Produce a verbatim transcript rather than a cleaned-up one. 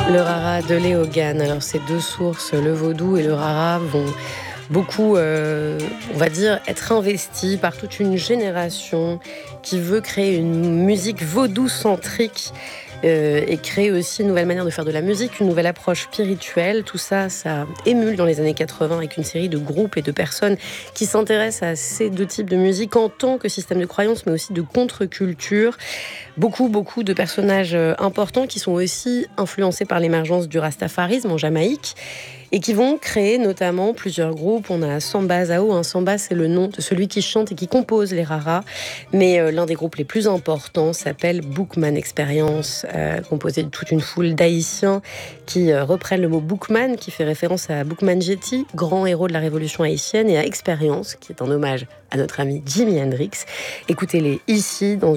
Le rara de Léogane. Alors ces deux sources, le vaudou et le rara, vont beaucoup, euh, on va dire, être investis par toute une génération qui veut créer une musique vaudou-centrique euh, et créer aussi une nouvelle manière de faire de la musique, une nouvelle approche spirituelle. Tout ça, ça émule dans les années quatre-vingts avec une série de groupes et de personnes qui s'intéressent à ces deux types de musique en tant que système de croyance, mais aussi de contre-culture. Beaucoup, beaucoup de personnages importants qui sont aussi influencés par l'émergence du rastafarisme en Jamaïque et qui vont créer notamment plusieurs groupes. On a Samba Zao. Hein. Samba, c'est le nom de celui qui chante et qui compose les raras. Mais euh, l'un des groupes les plus importants s'appelle Boukman Experience, euh, composé de toute une foule d'Haïtiens qui euh, reprennent le mot Boukman, qui fait référence à Boukman Jetty, grand héros de la révolution haïtienne, et à Expérience, qui est un hommage à notre ami Jimi Hendrix. Écoutez-les ici, dans